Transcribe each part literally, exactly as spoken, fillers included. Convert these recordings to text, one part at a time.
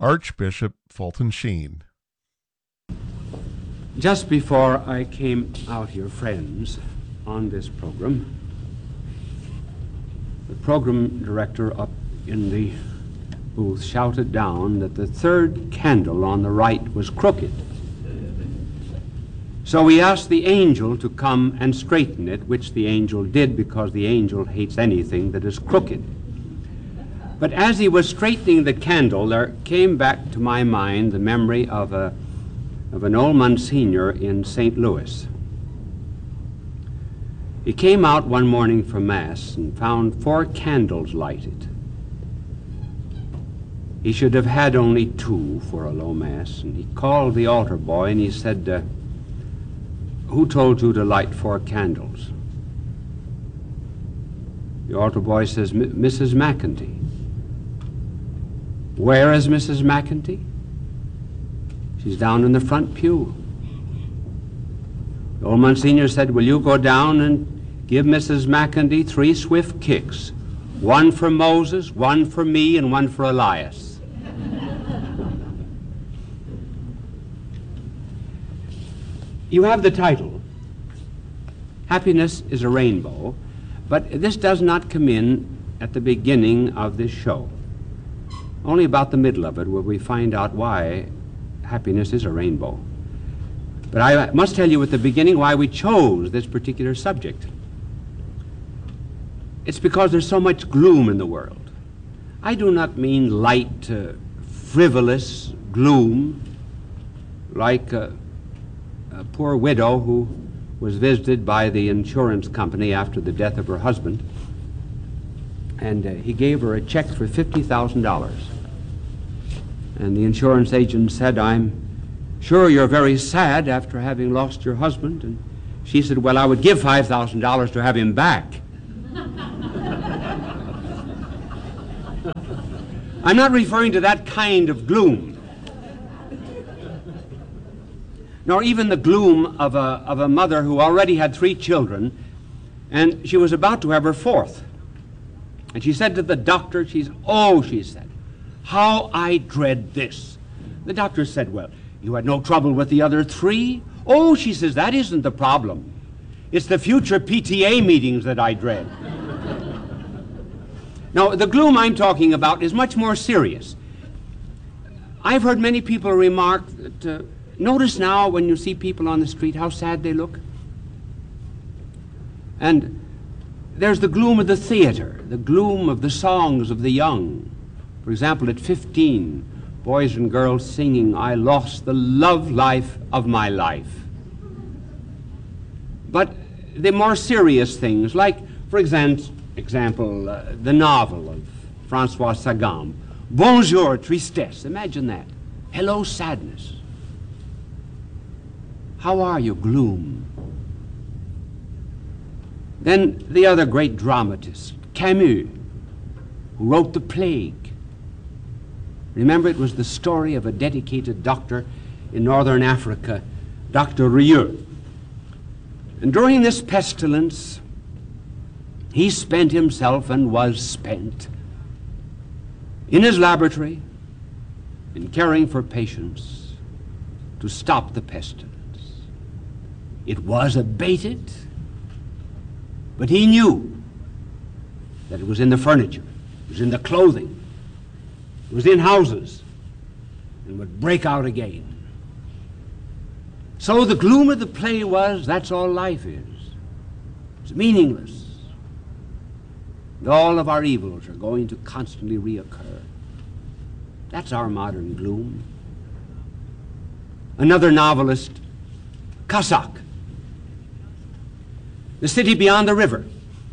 Archbishop Fulton Sheen. Just before I came out here, friends, on this program, the program director up in the booth shouted down that the third candle on the right was crooked. So we asked the angel to come and straighten it, which the angel did, because the angel hates anything that is crooked. But as he was straightening the candle, there came back to my mind the memory of a of an old Monsignor in Saint Louis. He came out one morning for Mass and found four candles lighted. He should have had only two for a low Mass, and he called the altar boy and he said, uh, "Who told you to light four candles?" The altar boy says, "Missus McEntee." "Where is Missus McEntee?" "She's down in the front pew." The old Monsignor said, "Will you go down and give Missus McEntee three swift kicks, one for Moses, one for me, and one for Elias?" You have the title, Happiness is a Rainbow, but this does not come in at the beginning of this show. Only about the middle of it will we find out why happiness is a rainbow. But I must tell you at the beginning why we chose this particular subject. It's because there's so much gloom in the world. I do not mean light, uh, frivolous gloom, like a, a poor widow who was visited by the insurance company after the death of her husband, and uh, he gave her a check for fifty thousand dollars. And the insurance agent said, "I'm sure you're very sad after having lost your husband." And she said, "Well, I would give five thousand dollars to have him back." I'm not referring to that kind of gloom, nor even the gloom of a, of a mother who already had three children, and she was about to have her fourth. And she said to the doctor, she's, "Oh," she said, "how I dread this." The doctor said, "Well, you had no trouble with the other three?" "Oh," she says, "that isn't the problem. It's the future P T A meetings that I dread." Now, the gloom I'm talking about is much more serious. I've heard many people remark that, uh, notice now when you see people on the street how sad they look. And there's the gloom of the theater, the gloom of the songs of the young. For example, at fifteen, boys and girls singing, "I lost the love life of my life." But the more serious things, like, for example, example uh, the novel of Francois Sagan, "Bonjour, tristesse." Imagine that. Hello, sadness. How are you, gloom? Then the other great dramatist, Camus, who wrote The Plague. Remember, it was the story of a dedicated doctor in northern Africa, Doctor Rieux. And during this pestilence, he spent himself and was spent in his laboratory in caring for patients to stop the pestilence. It was abated, but he knew that it was in the furniture, it was in the clothing, it was in houses, and would break out again. So the gloom of the play was, that's all life is. It's meaningless. And all of our evils are going to constantly reoccur. That's our modern gloom. Another novelist, Casac, The City Beyond the River.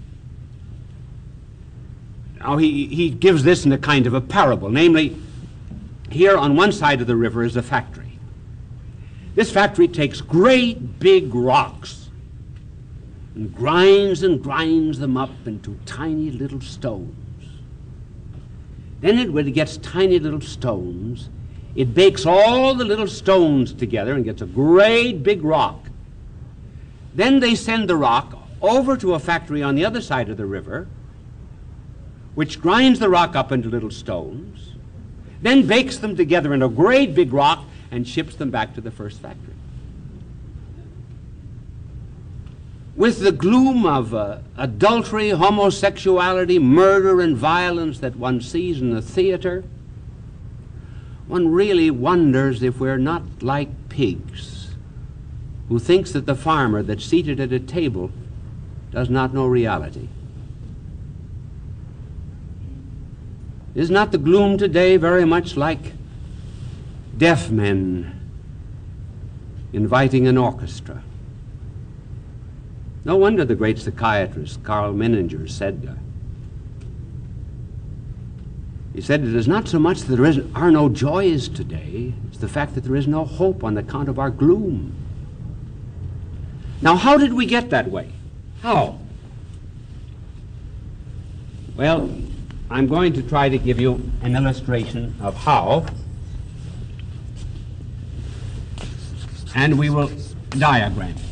Now he, he gives this in a kind of a parable, namely, here on one side of the river is a factory. This factory takes great big rocks and grinds and grinds them up into tiny little stones. Then it, when it gets tiny little stones, it bakes all the little stones together and gets a great big rock. Then they send the rock over to a factory on the other side of the river, which grinds the rock up into little stones. then bakes them together in a great big rock and ships them back to the first factory. With the gloom of uh, adultery, homosexuality, murder, and violence that one sees in the theater, one really wonders if we're not like pigs who thinks that the farmer that's seated at a table does not know reality. Is not the gloom today very much like deaf men inviting an orchestra? No wonder the great psychiatrist Karl Menninger said, uh, he said, it is not so much that there is, are no joys today, it's the fact that there is no hope on account of our gloom. Now, how did we get that way? How? Well, I'm going to try to give you an illustration of how, and we will diagram it.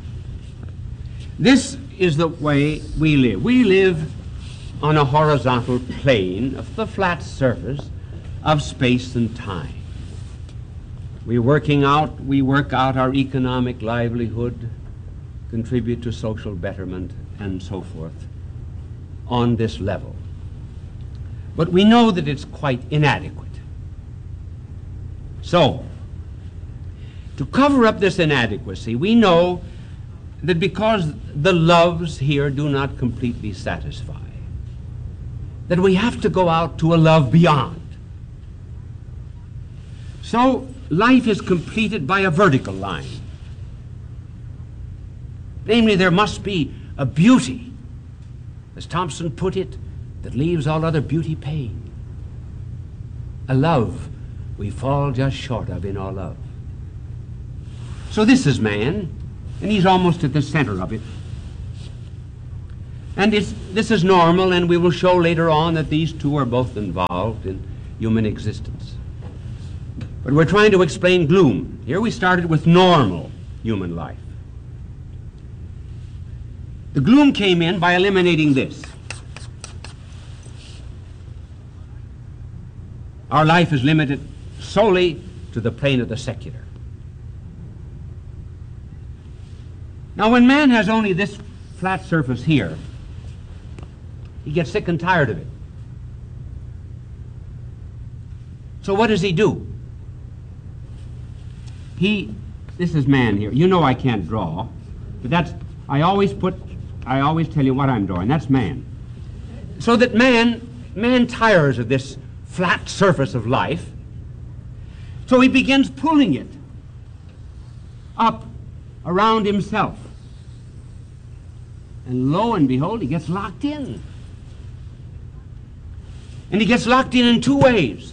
This is the way we live. We live on a horizontal plane of the flat surface of space and time. We're working out, we work out our economic livelihood, contribute to social betterment, and so forth on this level. But we know that it's quite inadequate. So, to cover up this inadequacy, we know that because the loves here do not completely satisfy, that we have to go out to a love beyond. So, life is completed by a vertical line. Namely, there must be a beauty, as Thompson put it, that leaves all other beauty pain. A love we fall just short of in our love. So this is man, and he's almost at the center of it. And it's, this is normal, and we will show later on that these two are both involved in human existence. But we're trying to explain gloom. Here we started with normal human life. The gloom came in by eliminating this. Our life is limited solely to the plane of the secular. Now, when man has only this flat surface here, he gets sick and tired of it. So what does he do? He, this is man here. You know I can't draw, but that's, I always put, I always tell you what I'm drawing. That's man. So that man, man tires of this flat surface of life, so he begins pulling it up around himself. And lo and behold, he gets locked in. And he gets locked in in two ways.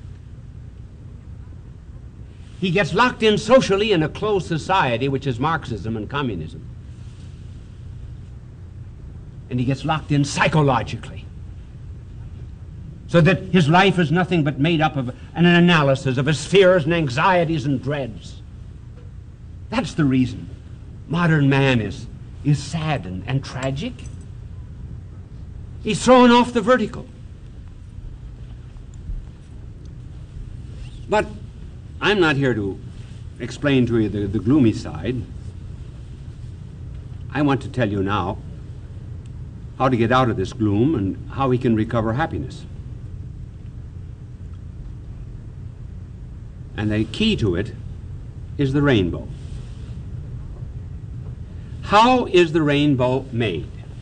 He gets locked in socially in a closed society, which is Marxism and communism. And he gets locked in psychologically, so that his life is nothing but made up of an analysis of his fears and anxieties and dreads. That's the reason modern man is, is sad and, and tragic. He's thrown off the vertical. But I'm not here to explain to you the, the gloomy side. I want to tell you now how to get out of this gloom and how we can recover happiness. And the key to it is the rainbow. How is the rainbow made?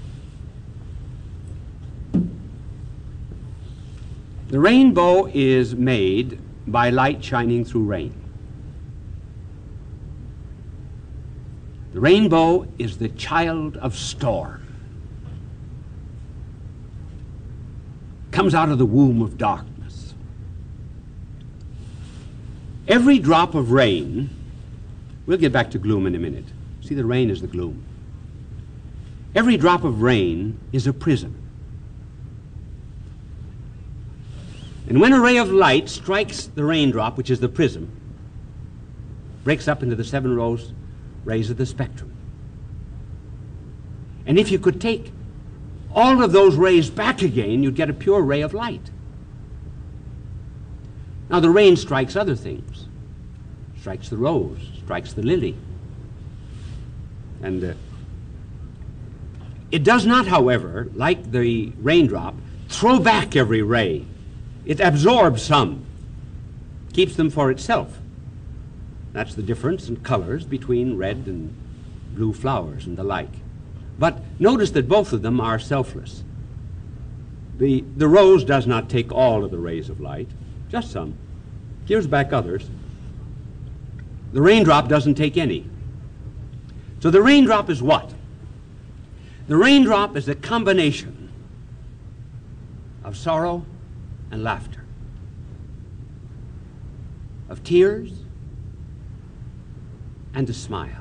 The rainbow is made by light shining through rain. The rainbow is the child of storm. Comes out of the womb of darkness. Every drop of rain, we'll get back to gloom in a minute. See, the rain is the gloom. Every drop of rain is a prism. And when a ray of light strikes the raindrop, which is the prism, breaks up into the seven rows, rays of the spectrum. And if you could take all of those rays back again, you'd get a pure ray of light. Now, the rain strikes other things. Strikes the rose, strikes the lily. And uh, it does not, however, like the raindrop, throw back every ray. It absorbs some, keeps them for itself. That's the difference in colors between red and blue flowers and the like. But notice that both of them are selfless. The, the rose does not take all of the rays of light, just some, gives back others. The raindrop doesn't take any. So the raindrop is what? The raindrop is a combination of sorrow and laughter, of tears and a smile.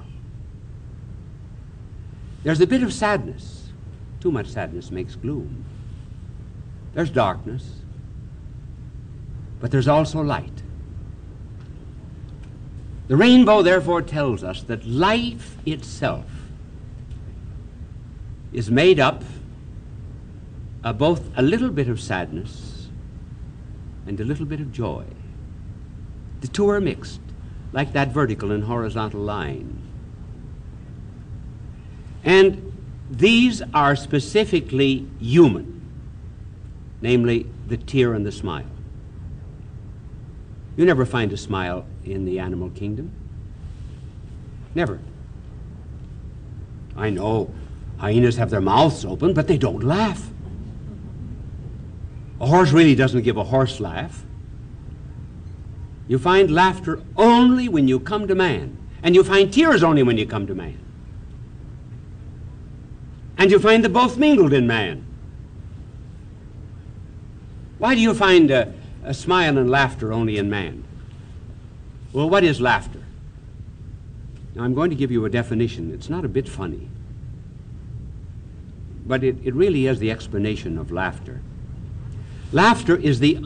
There's a bit of sadness. Too much sadness makes gloom. There's darkness, but there's also light. The rainbow, therefore, tells us that life itself is made up of both a little bit of sadness and a little bit of joy. The two are mixed, like that vertical and horizontal line. And these are specifically human, namely the tear and the smile. You never find a smile in the animal kingdom. Never. I know hyenas have their mouths open, but they don't laugh. A horse really doesn't give a horse laugh. You find laughter only when you come to man, and you find tears only when you come to man. And you find them both mingled in man. Why do you find a, a smile and laughter only in man? Well, what is laughter? Now, I'm going to give you a definition. It's not a bit funny, but it, it really is the explanation of laughter. Laughter is the